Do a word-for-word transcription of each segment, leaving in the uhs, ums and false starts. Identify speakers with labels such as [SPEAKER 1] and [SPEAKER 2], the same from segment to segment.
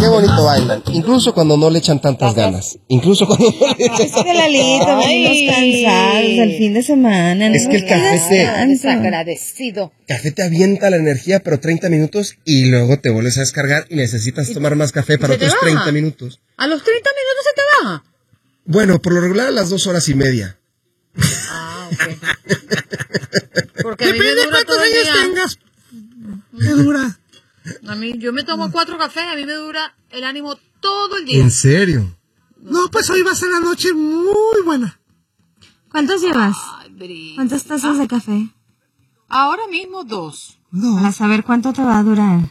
[SPEAKER 1] bonito bailan, incluso cuando no le echan tantas ganas, incluso cuando no le echan
[SPEAKER 2] Es que Lalito, venimos cansados el fin de semana.
[SPEAKER 1] Es que el café te...
[SPEAKER 3] Desagradecido.
[SPEAKER 1] Café te avienta la energía, pero treinta minutos y luego te vuelves a descargar y necesitas tomar más café para otros treinta minutos.
[SPEAKER 3] ¿A los treinta minutos se te baja?
[SPEAKER 1] Bueno, por lo regular a las dos horas y media.
[SPEAKER 3] Ah, ok. Porque
[SPEAKER 4] depende de cuántos años tengas. ¿Qué dura?
[SPEAKER 3] A mí, yo me tomo cuatro cafés, a mí me dura el ánimo todo el día.
[SPEAKER 1] ¿En serio?
[SPEAKER 4] No, pues hoy va a ser la noche muy buena.
[SPEAKER 5] ¿Cuántos llevas?
[SPEAKER 3] Ay,
[SPEAKER 5] ¿Cuántas tazas ah. de café?
[SPEAKER 3] Ahora mismo dos.
[SPEAKER 4] No.
[SPEAKER 5] Para saber cuánto te va a durar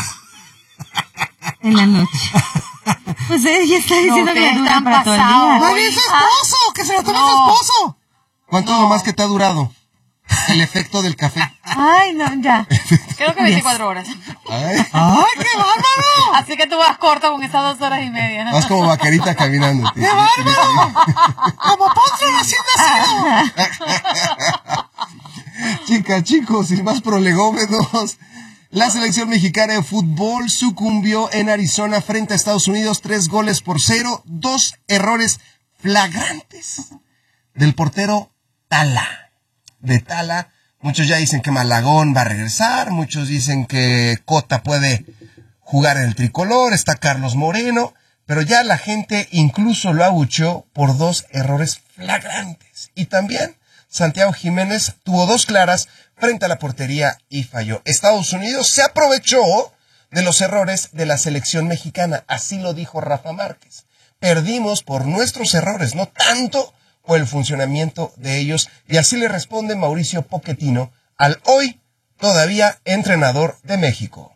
[SPEAKER 5] en la noche. Pues ella está diciendo no, que le dura para todo el día.
[SPEAKER 4] ¡No es esposo! ¡Ah! ¡Que se lo tome no. su esposo!
[SPEAKER 1] ¿Cuánto no. es lo más que te ha durado? El efecto del café.
[SPEAKER 5] Ay, no, ya.
[SPEAKER 3] Creo que veinticuatro horas.
[SPEAKER 1] Ay,
[SPEAKER 4] ¡Ay, qué bárbaro!
[SPEAKER 3] Así que tú vas corto con esas dos horas y media.
[SPEAKER 1] Vas como vaquerita caminando.
[SPEAKER 4] ¡Qué bárbaro! ¡Como Ponce recién nacido!
[SPEAKER 1] Chicas, chicos, sin más prolegómenos, la selección mexicana de fútbol sucumbió en Arizona frente a Estados Unidos, tres goles por cero, dos errores flagrantes del portero Tala. De Tala, muchos ya dicen que Malagón va a regresar, muchos dicen que Cota puede jugar en el tricolor, está Carlos Moreno, pero ya la gente incluso lo abucheó por dos errores flagrantes. Y también Santiago Jiménez tuvo dos claras frente a la portería y falló. Estados Unidos se aprovechó de los errores de la selección mexicana, así lo dijo Rafa Márquez. Perdimos por nuestros errores, no tanto por el funcionamiento de ellos, y así le responde Mauricio Pochettino al hoy todavía entrenador de México.